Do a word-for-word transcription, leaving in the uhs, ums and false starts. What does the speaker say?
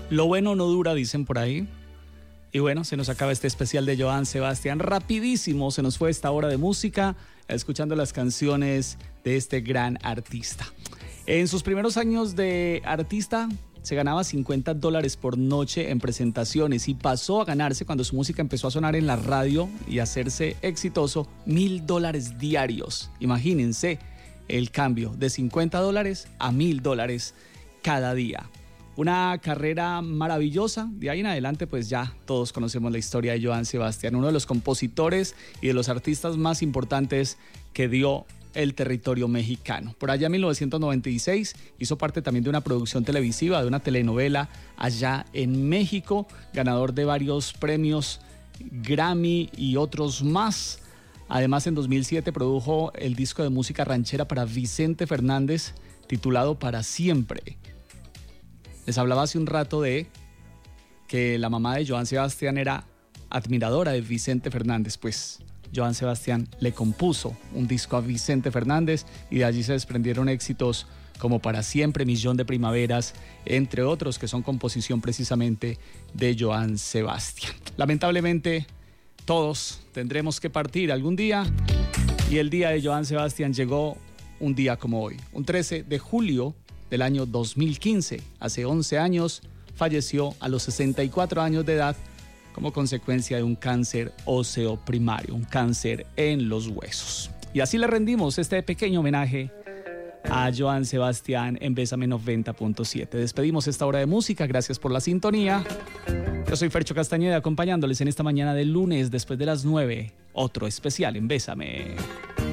Lo bueno no dura, dicen por ahí. Y bueno, se nos acaba este especial de Joan Sebastián. Rapidísimo se nos fue esta hora de música, escuchando las canciones de este gran artista. En sus primeros años de artista se ganaba cincuenta dólares por noche en presentaciones y pasó a ganarse, cuando su música empezó a sonar en la radio y a hacerse exitoso, mil dólares diarios. Imagínense el cambio de cincuenta dólares a mil dólares cada día. Una carrera maravillosa. De ahí en adelante pues ya todos conocemos la historia de Joan Sebastián, uno de los compositores y de los artistas más importantes que dio el territorio mexicano. Por allá en mil novecientos noventa y seis hizo parte también de una producción televisiva, de una telenovela allá en México, ganador de varios premios Grammy y otros más. Además, en dos mil siete produjo el disco de música ranchera para Vicente Fernández titulado Para Siempre. Les hablaba hace un rato de que la mamá de Joan Sebastián era admiradora de Vicente Fernández. Pues Joan Sebastián le compuso un disco a Vicente Fernández y de allí se desprendieron éxitos como Para Siempre, Millón de Primaveras, entre otros que son composición precisamente de Joan Sebastián. Lamentablemente todos tendremos que partir algún día y el día de Joan Sebastián llegó un día como hoy, un trece de julio del año dos mil quince. Hace once años falleció a los sesenta y cuatro años de edad como consecuencia de un cáncer óseo primario, un cáncer en los huesos. Y así le rendimos este pequeño homenaje a Joan Sebastián en Bésame noventa punto siete. Despedimos esta hora de música, gracias por la sintonía. Yo soy Fercho Castañeda, acompañándoles en esta mañana de lunes después de las nueve, otro especial en Bésame.